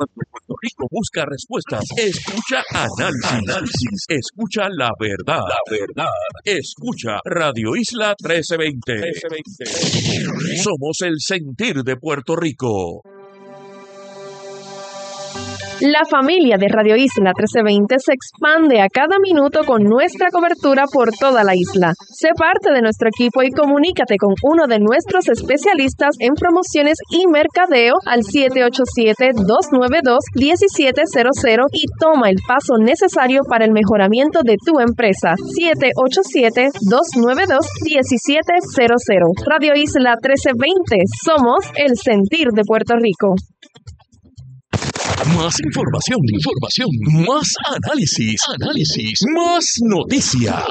Puerto Rico busca respuestas. Escucha análisis. Escucha la verdad. Escucha Radio Isla 1320. Somos el sentir de Puerto Rico. La familia de Radio Isla 1320 se expande a cada minuto con nuestra cobertura por toda la isla. Sé parte de nuestro equipo y comunícate con uno de nuestros especialistas en promociones y mercadeo al 787-292-1700 y toma el paso necesario para el mejoramiento de tu empresa. 787-292-1700. Radio Isla 1320. Somos el sentir de Puerto Rico. Más información, más análisis, más noticias.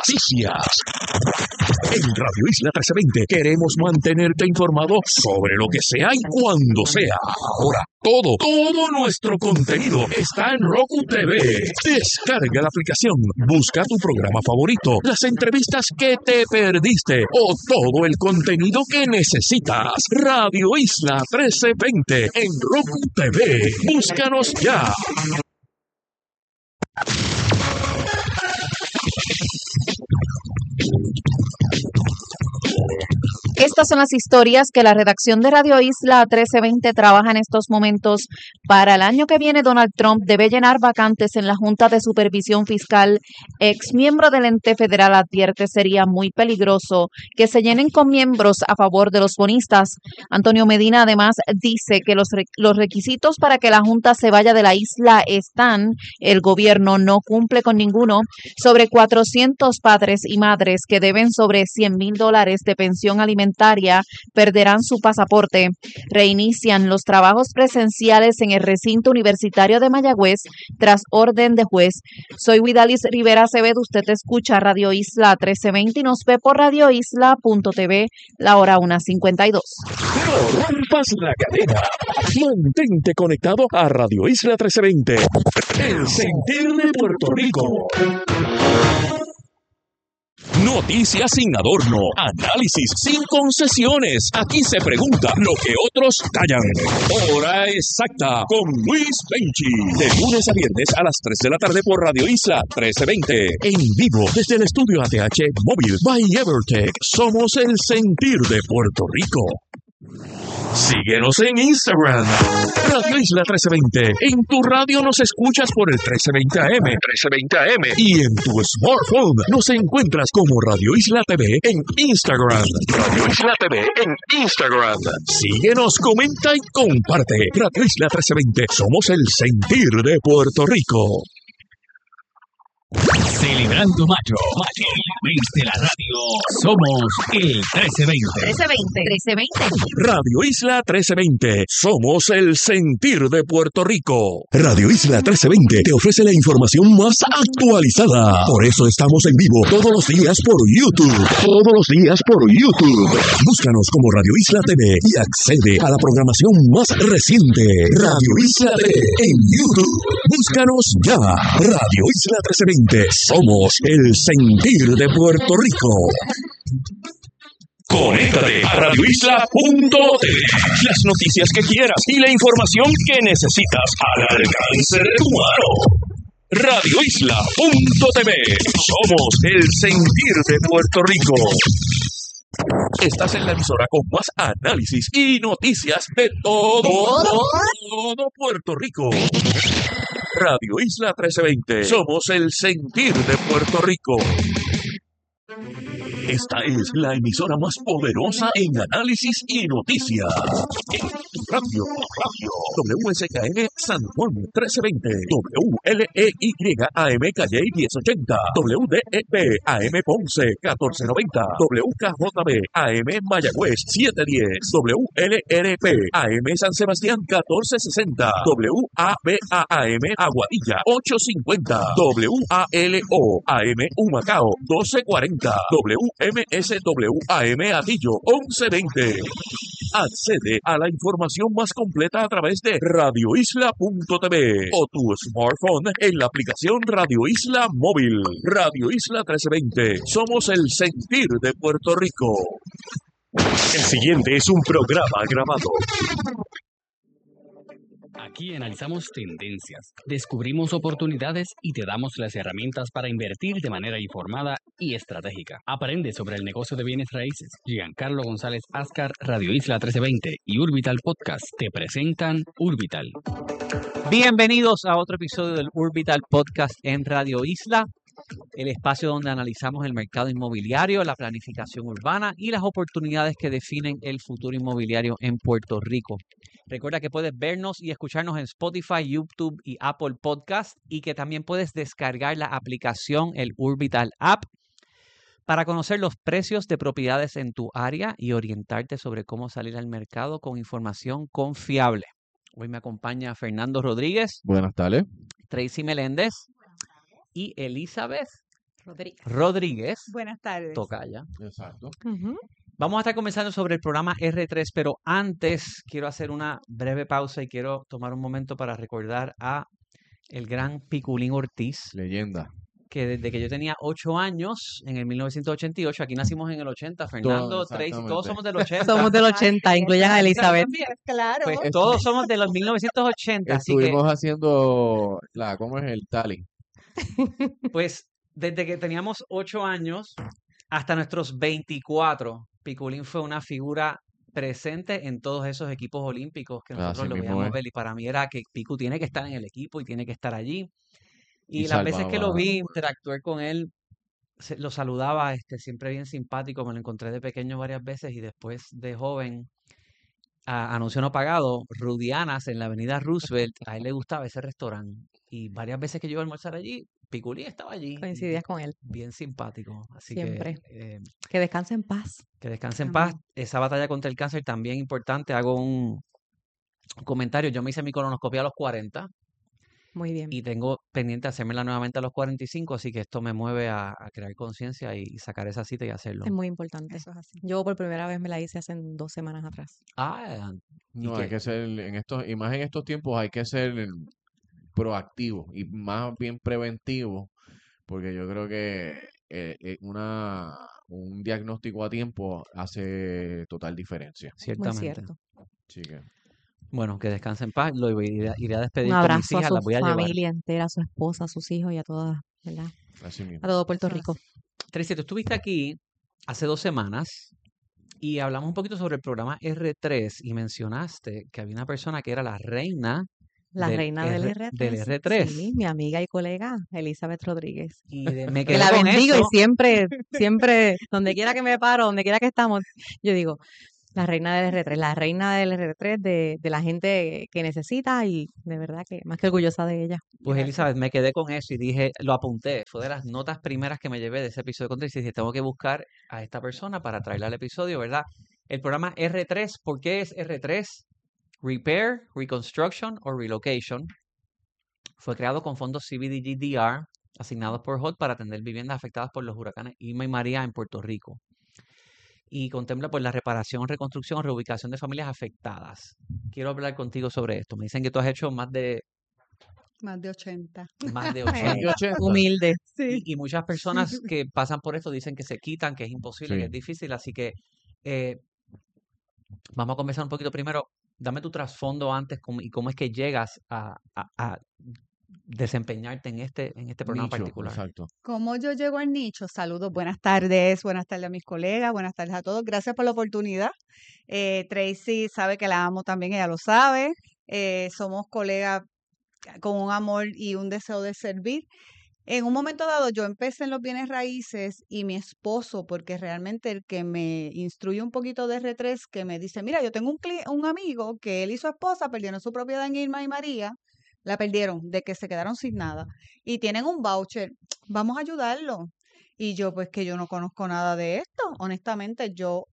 En Radio Isla 1320 queremos mantenerte informado sobre lo que sea y cuando sea. Ahora, todo nuestro contenido está en Roku TV. Descarga la aplicación, busca tu programa favorito, las entrevistas que te perdiste o todo el contenido que necesitas. Radio Isla 1320 en Roku TV. Búscanos ya. Estas son las historias que la redacción de Radio Isla 1320 trabaja en estos momentos. Para el año que viene, Donald Trump debe llenar vacantes en la Junta de Supervisión Fiscal. Exmiembro del ente federal advierte sería muy peligroso que se llenen con miembros a favor de los bonistas. Antonio Medina además dice que los requisitos para que la Junta se vaya de la isla están. El gobierno no cumple con ninguno. Sobre 400 padres y madres que deben sobre $100,000 de pensión alimentaria perderán su pasaporte. Reinician los trabajos presenciales en el recinto universitario de Mayagüez tras orden de juez. Soy Widalis Rivera Acevedo. Usted escucha Radio Isla 1320 y nos ve por radioisla.tv, la hora 1:52. No rompas la cadena. Mantente conectado a Radio Isla 1320. El sentir de Puerto Rico. Noticias sin adorno, análisis sin concesiones. Aquí se pregunta lo que otros callan. Hora exacta con Luis Penchi. De lunes a viernes a las 3 de la tarde por Radio Isla 1320. En vivo desde el estudio ATH Móvil by Evertech. Somos el sentir de Puerto Rico. Síguenos en Instagram, Radio Isla 1320. En tu radio nos escuchas por el 1320 AM. Y en tu smartphone nos encuentras como Radio Isla TV en Instagram. Radio Isla TV en Instagram. Síguenos, comenta y comparte. Radio Isla 1320. Somos el sentir de Puerto Rico. Celebrando Mayo, el mes de la radio, somos el 1320. Radio Isla 1320, somos el sentir de Puerto Rico. Radio Isla 1320 te ofrece la información más actualizada. Por eso estamos en vivo todos los días por YouTube. Búscanos como Radio Isla TV y accede a la programación más reciente. Radio Isla TV en YouTube. Búscanos ya. Radio Isla 1320. Somos el sentir de Puerto Rico. Conéctate a radioisla.tv. Las noticias que quieras y la información que necesitas al alcance de tu mano. Radioisla.tv. Somos el sentir de Puerto Rico. Estás en la emisora con más análisis y noticias de todo Puerto Rico. Radio Isla 1320. Somos el sentir de Puerto Rico. Esta es la emisora más poderosa en análisis y noticias. Radio WSKN San Juan 1320, WLEY AM Calle 1080, WDEP AM Ponce 1490, WKJB AM Mayagüez 710, WLRP AM San Sebastián 1460, WABA AM Aguadilla 850, WALO AM Humacao 1240, WMSW AM Atillo 1120. Accede a la información más completa a través de radioisla.tv o tu smartphone en la aplicación Radio Isla Móvil. Radio Isla 1320. Somos el sentir de Puerto Rico. El siguiente es un programa grabado. Aquí analizamos tendencias, descubrimos oportunidades y te damos las herramientas para invertir de manera informada y estratégica. Aprende sobre el negocio de bienes raíces. Giancarlo González Ascar, Radio Isla 1320 y Urbital Podcast te presentan Urbital. Bienvenidos a otro episodio del Urbital Podcast en Radio Isla, el espacio donde analizamos el mercado inmobiliario, la planificación urbana y las oportunidades que definen el futuro inmobiliario en Puerto Rico. Recuerda que puedes vernos y escucharnos en Spotify, YouTube y Apple Podcast y que también puedes descargar la aplicación, el Urbital App, para conocer los precios de propiedades en tu área y orientarte sobre cómo salir al mercado con información confiable. Hoy me acompaña Fernando Rodríguez. Buenas tardes. Tracy Meléndez y Elizabeth Rodríguez. Buenas tardes. Tocaya. Exacto. Vamos a estar comenzando sobre el programa R3, pero antes quiero hacer una breve pausa y quiero tomar un momento para recordar a el gran Piculín Ortiz, Leyenda. que desde que yo tenía 8 años, en el 1988, aquí nacimos en el 80, Fernando, Tracy, todos somos del 80. Somos del 80, incluyan a Elizabeth. Claro. Pues todos somos de los 1980, así que Estuvimos haciendo ¿cómo es el tally? pues desde que teníamos 8 años hasta nuestros 24, Piculín fue una figura presente en todos esos equipos olímpicos que nosotros Así lo mismo veíamos es. ver. Y para mí era que Picu tiene que estar en el equipo y tiene que estar allí. Y Y las veces que lo salvaba. vi, interactuar con él, lo saludaba, siempre bien simpático. Me lo encontré de pequeño varias veces y después de joven, anuncio no pagado, Rudianas en la avenida Roosevelt, a él le gustaba ese restaurante. Y varias veces que yo iba a almorzar allí, Piculín estaba allí. Coincidías con él. Bien simpático. Así Siempre. que Que descanse en paz. que descanse en Amén. paz. Esa batalla contra el cáncer también importante. Hago un comentario. Yo me hice mi colonoscopia a los 40 Muy bien. y tengo pendiente hacérmela nuevamente a los 45, así que esto me mueve a crear conciencia y sacar esa cita y hacerlo. Es muy importante. Eso es así. Yo por primera vez me la hice hace 2 semanas atrás. ¿Y No, qué? hay que ser, y más en estos tiempos hay que ser proactivo y más bien preventivo, porque yo creo que un diagnóstico a tiempo hace total diferencia. Muy Ciertamente. cierto. Así que, Bueno, que descanse en paz. Lo iré a despedir Un con mis abrazo a hijas, su las voy a llevar. familia entera, a su esposa, a sus hijos y a todas, ¿verdad? así mismo. A todo Puerto Eso es Rico. Tracy, tú estuviste aquí hace 2 semanas y hablamos un poquito sobre el programa R3 y mencionaste que había una persona que era la reina La del reina del R- R3. del R3. Sí, mi amiga y colega Elizabeth Rodríguez. Y me Que quedé la con bendigo eso. y siempre, donde quiera que me paro, donde quiera que estamos, yo digo, la reina del R3, la reina del R3 de la gente que necesita y de verdad que más que orgullosa de ella. Pues Gracias. Elizabeth, me quedé con eso y dije, lo apunté. Fue de las notas primeras que me llevé de ese episodio con Tracy. Dije, tengo que buscar a esta persona para traerla al episodio, ¿verdad? El programa R3, ¿por qué es R3? Repair, Reconstruction o Relocation. Fue creado con fondos CBDG-DR asignados por HUD para atender viviendas afectadas por los huracanes Irma y María en Puerto Rico. Y contempla pues la reparación, reconstrucción o reubicación de familias afectadas. Quiero hablar contigo sobre esto. Me dicen que tú has hecho más de Más de 80. 80. Más de 80. Humilde. Sí. Y muchas personas que pasan por esto dicen que se quitan, que es imposible, que Sí. es difícil. Así que vamos a conversar un poquito primero. Dame tu trasfondo antes y cómo es que llegas a desempeñarte en este programa Nicho, particular. exacto. ¿Cómo yo llego al nicho? Saludos, buenas tardes a mis colegas, buenas tardes a todos. Gracias por la oportunidad. Tracy sabe que la amo también, ella lo sabe. Somos colegas con un amor y un deseo de servir. En un momento dado yo empecé en los bienes raíces y mi esposo, porque realmente el que me instruye un poquito de R3, que me dice, mira, yo tengo un amigo que él y su esposa perdieron su propiedad en Irma y María, la perdieron, de que se quedaron sin nada, y tienen un voucher, vamos a ayudarlo. Y yo, pues que yo no conozco nada de esto, honestamente, yo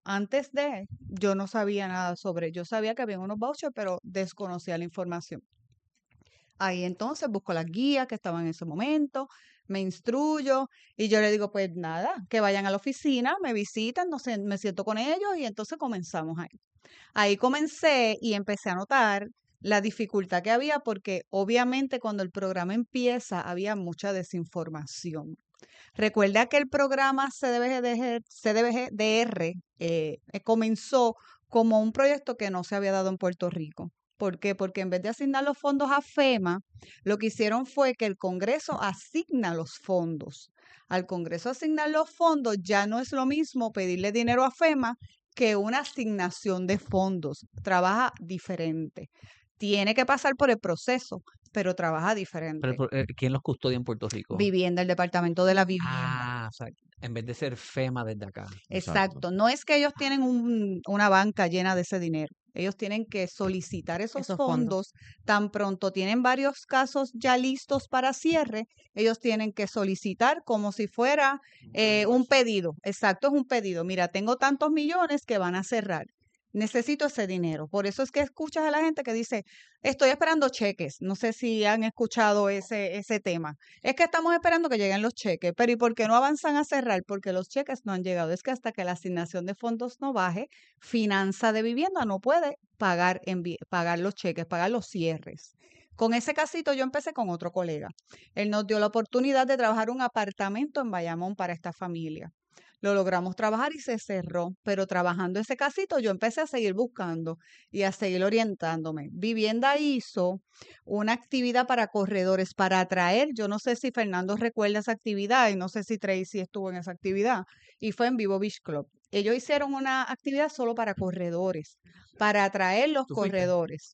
no sabía nada yo sabía que había unos vouchers, pero desconocía la información. Ahí entonces busco las guías que estaban en ese momento, me instruyo y yo le digo, pues nada, que vayan a la oficina, me visitan, no sé, me siento con ellos y entonces comenzamos ahí. Ahí comencé y empecé a notar la dificultad que había porque obviamente cuando el programa empieza había mucha desinformación. Recuerda que el programa CDBG-DR comenzó como un proyecto que no se había dado en Puerto Rico. ¿Por qué? Porque en vez de asignar los fondos a FEMA, lo que hicieron fue que el Congreso asigna los fondos. Al Congreso asignar los fondos ya no es lo mismo pedirle dinero a FEMA que una asignación de fondos. Trabaja diferente. Tiene que pasar por el proceso, pero trabaja diferente. Pero, ¿quién los custodia en Puerto Rico? Vivienda, el Departamento de la Vivienda. Ah, o sea, en vez de ser FEMA desde acá. Exacto. No es que ellos tienen una banca llena de ese dinero. Ellos tienen que solicitar esos fondos. Tan pronto tienen varios casos ya listos para cierre, ellos tienen que solicitar como si fuera un pedido. Exacto, es un pedido. Mira, tengo tantos millones que van a cerrar. Necesito ese dinero. Por eso es que escuchas a la gente que dice, estoy esperando cheques. No sé si han escuchado ese tema. Es que estamos esperando que lleguen los cheques. Pero ¿y por qué no avanzan a cerrar? Porque los cheques no han llegado. Es que hasta que la asignación de fondos no baje, Finanza de Vivienda no puede pagar los cheques, pagar los cierres. Con ese casito yo empecé con otro colega. Él nos dio la oportunidad de trabajar un apartamento en Bayamón para esta familia. Lo logramos trabajar y se cerró, pero trabajando ese casito yo empecé a seguir buscando y a seguir orientándome. Vivienda hizo una actividad para corredores, para atraer, yo no sé si Fernando recuerda esa actividad y no sé si Tracy estuvo en esa actividad, y fue en Vivo Beach Club. Ellos hicieron una actividad solo para corredores, para atraer los corredores.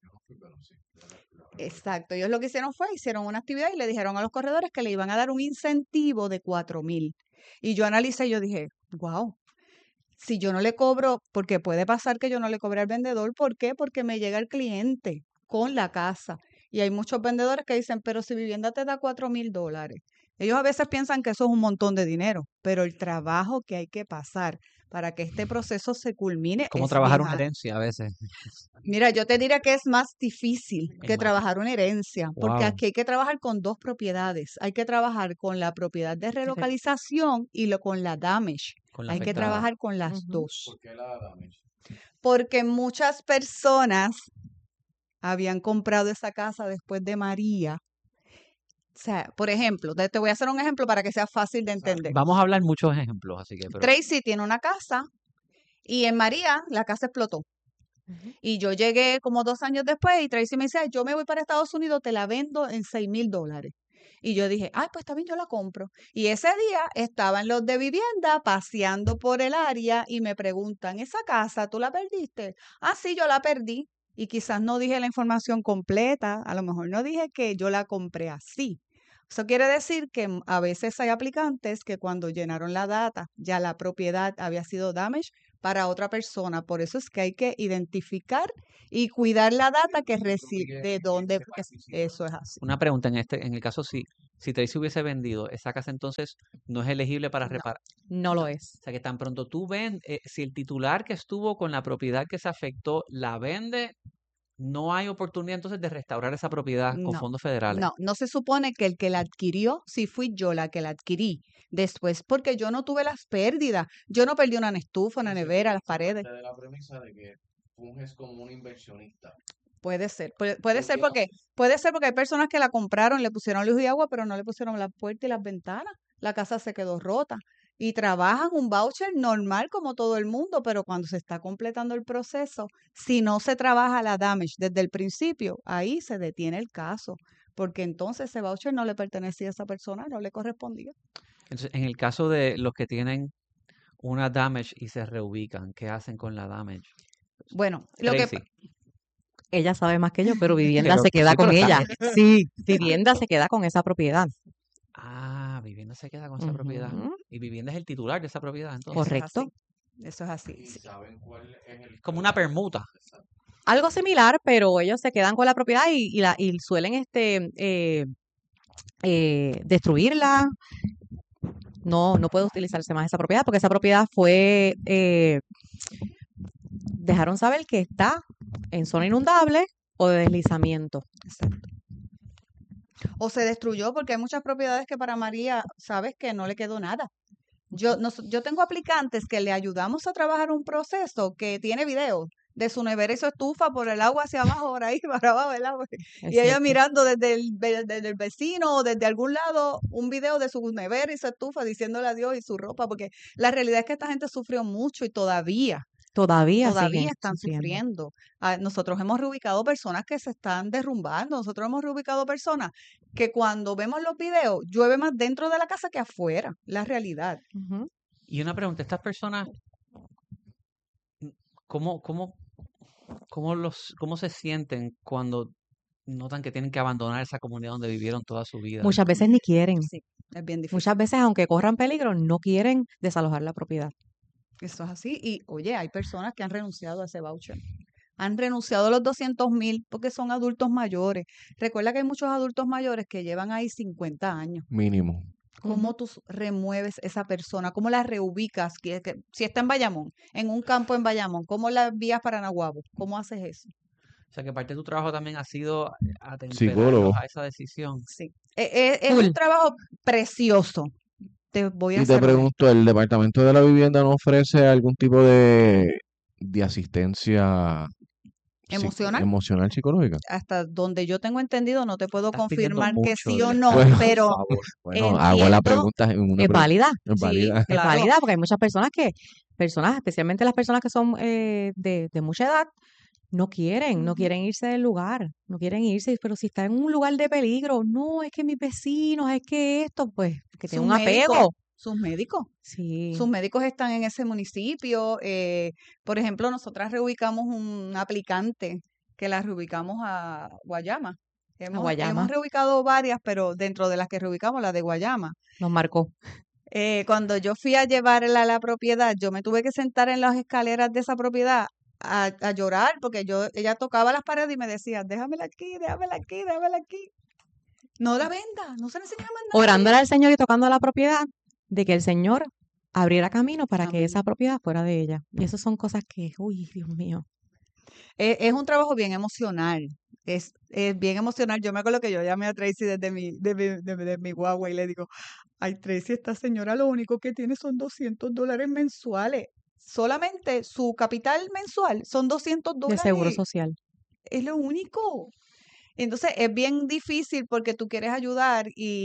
Exacto, ellos lo que hicieron fue, hicieron una actividad y le dijeron a los corredores que le iban a dar un incentivo de $4,000. Y yo analicé y yo dije, wow, si yo no le cobro, porque puede pasar que yo no le cobre al vendedor, ¿por qué? Porque me llega el cliente con la casa. Y hay muchos vendedores que dicen, pero si Vivienda te da $4,000. Ellos a veces piensan que eso es un montón de dinero, pero el trabajo que hay que pasar para que este proceso se culmine Como es trabajar bien una alto. herencia a veces. Mira, yo te diría que es más difícil Es que más. trabajar una herencia, porque Wow. aquí hay que trabajar con dos propiedades. Hay que trabajar con la propiedad de relocalización y con la damage. Con la Hay que afectada. trabajar con las Ujú. dos. ¿Por qué la damage? Porque muchas personas habían comprado esa casa después de María. O sea, por ejemplo, te voy a hacer un ejemplo para que sea fácil de entender. Vamos a hablar muchos ejemplos, así que... Pero, Tracy tiene una casa y en María la casa explotó. Ujú. Y yo llegué como 2 años después y Tracy me decía, yo me voy para Estados Unidos, te la vendo en $6,000. Y yo dije, ay, pues está bien, yo la compro. Y ese día estaban los de vivienda paseando por el área y me preguntan, ¿esa casa tú la perdiste? Ah, sí, yo la perdí. Y quizás no dije la información completa, a lo mejor no dije que yo la compré así. Eso quiere decir que a veces hay aplicantes que cuando llenaron la data, ya la propiedad había sido damage para otra persona. Por eso es que hay que identificar y cuidar la data que recibe, de dónde eso es así. una pregunta, en el caso si Tracy hubiese vendido esa casa, entonces no es elegible para No. reparar. No lo es. O sea, que tan pronto tú ven, si el titular que estuvo con la propiedad que se afectó la vende, no hay oportunidad entonces de restaurar esa propiedad con No, fondos federales. no se supone que el que la adquirió, si fui yo la que la adquirí después, porque yo no tuve las pérdidas. Yo no perdí una estufa, una nevera, las paredes. Parte de la premisa de que funges como un inversionista. Puede ser, puede ser ¿Por qué porque hay personas que la compraron, le pusieron luz y agua, pero no le pusieron la puerta y las ventanas. La casa se quedó rota. Y trabajan un voucher normal como todo el mundo, pero cuando se está completando el proceso, si no se trabaja la damage desde el principio, ahí se detiene el caso, porque entonces ese voucher no le pertenecía a esa persona, no le correspondía. Entonces, en el caso de los que tienen una damage y se reubican, ¿qué hacen con la damage? Bueno, lo que Tracy. Ella sabe más que yo, pero Vivienda Pero- se queda sí, con pero ella. está- Sí, Vivienda se queda con esa propiedad. Ah, Vivienda se queda con esa propiedad. Ujú. Y Vivienda es el titular de esa propiedad, entonces. Correcto. Eso es así. ¿Y saben cuál es el Como una permuta. Exacto. Algo similar, pero ellos se quedan con la propiedad y suelen destruirla. No puede utilizarse más esa propiedad porque esa propiedad fue, dejaron saber que está en zona inundable o de deslizamiento. Exacto. O se destruyó porque hay muchas propiedades que para María, sabes que no le quedó nada. Yo tengo aplicantes que le ayudamos a trabajar un proceso que tiene video de su nevera y su estufa por el agua hacia abajo, por ahí, para abajo del agua. Es Y ella cierto. mirando desde el vecino o desde algún lado un video de su nevera y su estufa diciéndole adiós y su ropa, porque la realidad es que esta gente sufrió mucho y todavía todavía siguen están sufriendo. Nosotros hemos reubicado personas que se están derrumbando, nosotros hemos reubicado personas que cuando vemos los videos llueve más dentro de la casa que afuera, la realidad. Ujú. Y una pregunta, estas personas, ¿cómo se sienten cuando notan que tienen que abandonar esa comunidad donde vivieron toda su vida? Muchas veces ni quieren. Sí, es bien difícil. Muchas veces, aunque corran peligro, no quieren desalojar la propiedad. Eso es así. Y oye, hay personas que han renunciado a ese voucher. Han renunciado a los 200,000 porque son adultos mayores. Recuerda que hay muchos adultos mayores que llevan ahí 50 años. Mínimo. ¿Cómo tú remueves esa persona? ¿Cómo la reubicas? Si está en Bayamón, en un campo en Bayamón, ¿cómo la envías para Nahuabo? ¿Cómo haces eso? O sea, que parte de tu trabajo también ha sido Psicólogo. atemperarlos a esa decisión. Sí. Es Full. un trabajo precioso. Te voy a Y te ser honesta. pregunto, ¿el Departamento de la Vivienda no ofrece algún tipo de asistencia ¿Emocional? psicológica? Hasta donde yo tengo entendido, no te puedo Estás pidiendo confirmar que mucho, sí o Dios. no, Bueno, pero Por favor. Bueno, hago la entiendo. pregunta en una Es válida. es Sí, válida. Es claro. válida porque hay muchas personas, especialmente las personas que son de mucha edad, no quieren irse del lugar, no quieren irse, pero si está en un lugar de peligro, no, es que mis vecinos, es que esto, pues, que tiene Sus un apego. sus médicos. Sí, Sus médicos están en ese municipio. Por ejemplo, nosotras reubicamos un aplicante que la reubicamos a Guayama. Guayama. Hemos reubicado varias, pero dentro de las que reubicamos, la de Guayama. nos marcó. Cuando yo fui a llevarla a la propiedad, yo me tuve que sentar en las escaleras de esa propiedad a llorar porque ella tocaba las paredes y me decía, déjamela aquí, déjamela aquí, déjamela aquí. No la venda, no se necesita más nada. Orándole al Señor y tocando la propiedad de que el Señor abriera camino para que Amén. esa propiedad fuera de ella. Y esas son cosas que, uy, Dios mío. Es un trabajo bien emocional. Es bien emocional. Yo me acuerdo que yo llamé a Tracy desde mi guagua y le digo, ay, Tracy, esta señora lo único que tiene son $200 mensuales. Solamente su capital mensual son $200. De seguro social. Es lo único. Entonces es bien difícil porque tú quieres ayudar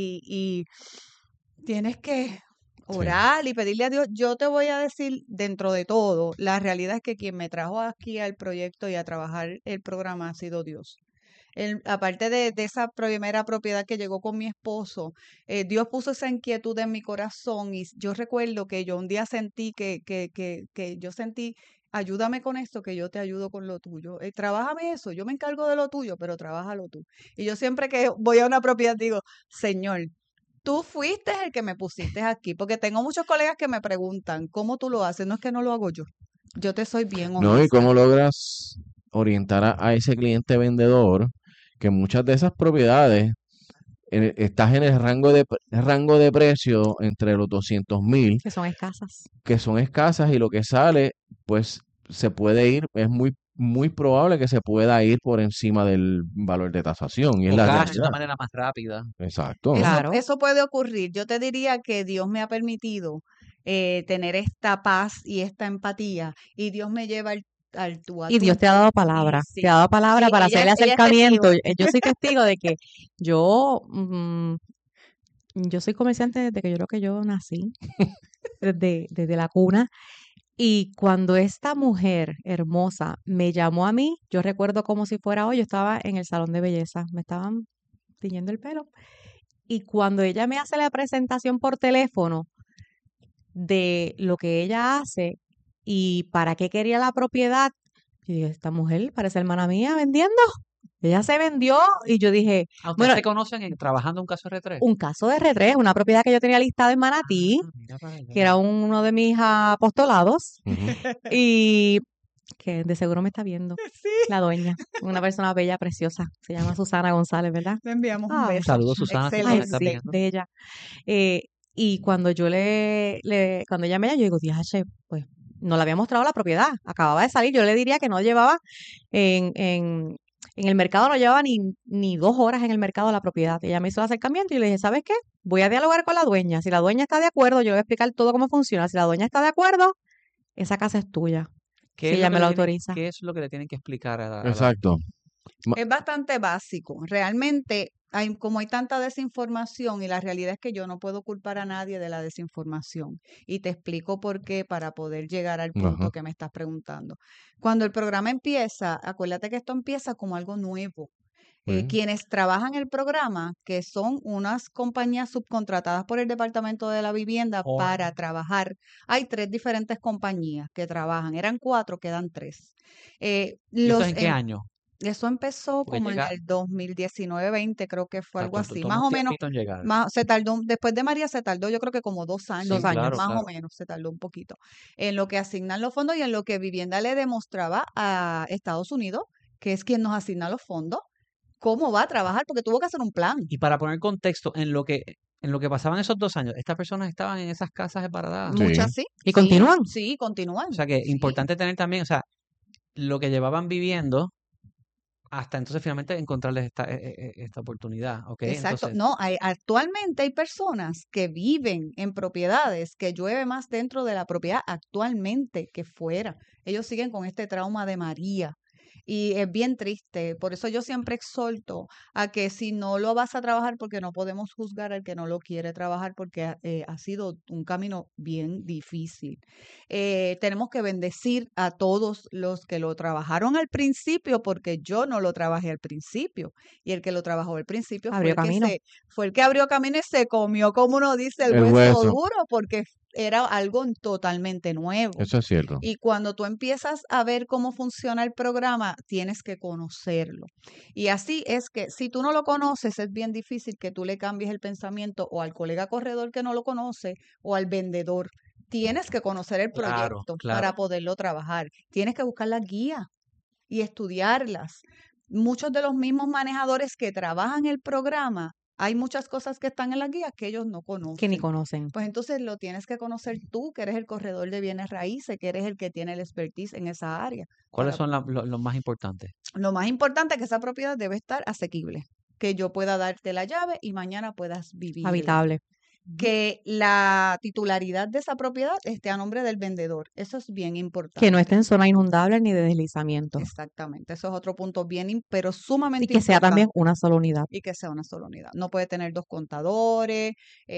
y tienes que orar y pedirle a Dios. Yo te voy a decir, dentro de todo, la realidad es que quien me trajo aquí al proyecto y a trabajar el programa ha sido Dios. Aparte de esa primera propiedad que llegó con mi esposo, Dios puso esa inquietud en mi corazón y yo recuerdo que yo un día sentí que yo sentí, ayúdame con esto, que yo te ayudo con lo tuyo. Trabájame eso, yo me encargo de lo tuyo, pero trabájalo tú. Y yo siempre que voy a una propiedad digo, Señor, tú fuiste el que me pusiste aquí, porque tengo muchos colegas que me preguntan, ¿cómo tú lo haces? No es que no lo hago yo. Yo te soy bien honesta. No, y cómo logras orientar a ese cliente vendedor que muchas de esas propiedades estás en el rango de precio entre los 200,000, Que son escasas. que son escasas, y lo que sale, pues se puede ir, es muy, muy probable que se pueda ir por encima del valor de tasación, y es O la cash de realidad. una manera más rápida. Exacto. Claro. Eso puede ocurrir. Yo te diría que Dios me ha permitido tener esta paz y esta empatía, y Dios me lleva al tú a Y tú. Dios te ha dado palabra, Sí. te ha dado palabra Sí, para ella- hacer el ella es acercamiento. testigo. Yo soy testigo de que yo soy comerciante desde que yo creo que yo nací, desde la cuna. Y cuando esta mujer hermosa me llamó a mí, yo recuerdo como si fuera hoy, yo estaba en el salón de belleza, me estaban tiñendo el pelo. Y cuando ella me hace la presentación por teléfono de lo que ella hace y para qué quería la propiedad, yo dije, esta mujer parece hermana mía vendiendo. Ella se vendió y yo dije, Aunque bueno, se conocen trabajando un caso R3. un caso de R3, una propiedad que yo tenía listada en Manatí, Mira para allá. que era uno de mis apostolados Ujú. y que de seguro me está viendo Sí. la dueña, una persona bella, preciosa, se llama Susana González, ¿verdad? Le enviamos un Ay, beso. Saludos, Susana, si nos Ay, estás sí, viendo. bella. Y cuando yo cuando ella me llama, yo digo, diache, pues no le había mostrado la propiedad, acababa de salir, yo le diría que no llevaba en el mercado, no llevaba ni 2 horas en el mercado la propiedad. Ella me hizo el acercamiento y le dije, ¿sabes qué? Voy a dialogar con la dueña. Si la dueña está de acuerdo, yo le voy a explicar todo cómo funciona. Si la dueña está de acuerdo, esa casa es tuya. ¿Qué Si es ella lo me que lo le tienen- autoriza. ¿Qué es lo que le tienen que explicar a la Exacto. Es bastante básico. Realmente, como hay tanta desinformación y la realidad es que yo no puedo culpar a nadie de la desinformación. Y te explico por qué para poder llegar al punto Ajá. que me estás preguntando. Cuando el programa empieza, acuérdate que esto empieza como algo nuevo. Sí. Quienes trabajan el programa, que son unas compañías subcontratadas por el Departamento de la Vivienda Oh. para trabajar. Hay 3 diferentes compañías que trabajan. Eran 4, quedan 3. ¿Y esto es en qué año? Eso empezó Porque como en llega, el 2019-20, creo que fue o sea, algo así. toma Más un o menos, tiempito en llegar. se tardó, después de María se tardó yo creo que como 2 años, 2 años. Claro, más claro. o menos, se tardó un poquito, en lo que asignan los fondos y en lo que Vivienda le demostraba a Estados Unidos, que es quien nos asigna los fondos, cómo va a trabajar, porque tuvo que hacer un plan. Y para poner contexto, en lo que pasaban esos 2 años, estas personas estaban en esas casas separadas. Sí. Muchas sí. ¿Y continúan? Sí, continúan. O sea que Sí. importante tener también, o sea, lo que llevaban viviendo hasta entonces finalmente encontrarles esta oportunidad, ¿ok? Exacto. Entonces, No, actualmente hay personas que viven en propiedades que llueve más dentro de la propiedad actualmente que fuera. Ellos siguen con este trauma de María. Y es bien triste. Por eso yo siempre exhorto a que si no lo vas a trabajar, porque no podemos juzgar al que no lo quiere trabajar, porque ha sido un camino bien difícil. Tenemos que bendecir a todos los que lo trabajaron al principio, porque yo no lo trabajé al principio. Y el que lo trabajó al principio Abrió camino. fue el que abrió camino y se comió, como uno dice, el El hueso hueso. duro, porque era algo totalmente nuevo. Eso es cierto. Y cuando tú empiezas a ver cómo funciona el programa, tienes que conocerlo. Y así es que si tú no lo conoces, es bien difícil que tú le cambies el pensamiento o al colega corredor que no lo conoce o al vendedor. Tienes que conocer el Claro, proyecto claro. para poderlo trabajar. Tienes que buscar las guías y estudiarlas. Muchos de los mismos manejadores que trabajan el programa, hay muchas cosas que están en las guías que ellos no Que ni conocen. conocen. Pues entonces lo tienes que conocer tú, que eres el corredor de bienes raíces, que eres el que tiene el expertise en esa área. ¿cuáles Para- son los más importantes? Lo más importante es que esa propiedad debe estar asequible, que yo pueda darte la llave y mañana puedas vivir. Habitable. Que la titularidad de esa propiedad esté a nombre del vendedor. Eso es bien importante. Que no esté en zona inundable ni de deslizamiento. Exactamente. Eso es otro punto bien, pero Y sumamente que sea también importante. una sola unidad. Y que sea una sola unidad. No puede tener 2 contadores.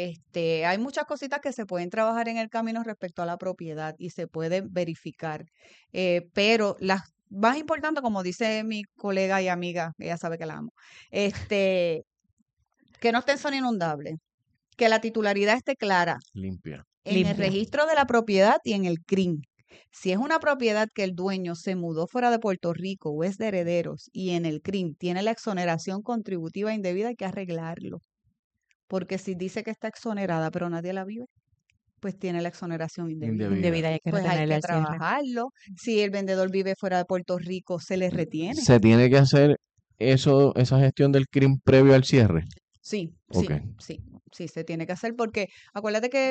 Hay muchas cositas que se pueden trabajar en el camino respecto a la propiedad y se pueden verificar. Pero las más importantes, como dice mi colega y amiga, ella sabe que la amo, que no esté en zona inundable, que la titularidad esté clara Limpia. en el Limpia. registro de la propiedad y en el CRIM. Si es una propiedad que el dueño se mudó fuera de Puerto Rico o es de herederos y en el CRIM tiene la exoneración contributiva indebida, hay que arreglarlo. Porque si dice que está exonerada pero nadie la vive, pues tiene la exoneración indebida. Indebida, hay que Pues hay retenerle que al cierre. trabajarlo. Si el vendedor vive fuera de Puerto Rico, se le retiene. ¿Se tiene que hacer esa gestión del crimen previo al cierre? Sí, Ok. sí, se tiene que hacer porque acuérdate que